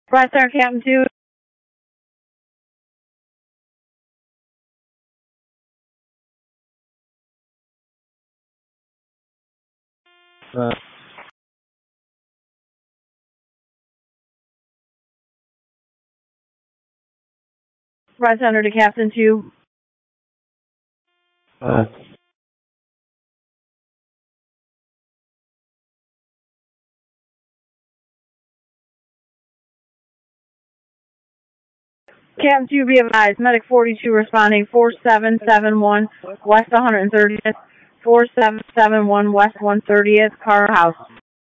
Press Center, Captain 2. Press Center to Captain 2. Captain 2, be advised. Medic 42 responding 4771 West 130th. 4771 West 130th, Carter House.